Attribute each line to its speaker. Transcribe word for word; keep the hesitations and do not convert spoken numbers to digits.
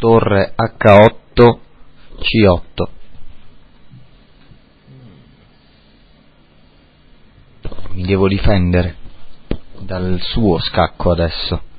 Speaker 1: torre acca otto ci otto. Mi devo difendere dal suo scacco adesso.